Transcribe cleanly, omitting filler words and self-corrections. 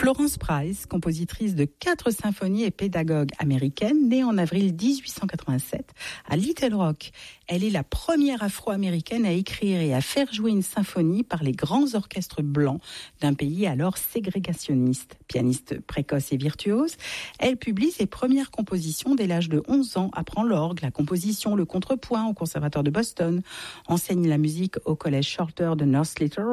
Florence Price, compositrice de 4 symphonies et pédagogue américaine, née en avril 1887 à Little Rock. Elle est la première afro-américaine à écrire et à faire jouer une symphonie par les grands orchestres blancs d'un pays alors ségrégationniste. Pianiste précoce et virtuose, elle publie ses premières compositions dès l'âge de 11 ans, apprend l'orgue, la composition, le contrepoint au Conservatoire de Boston, enseigne la musique au collège Shorter de North Little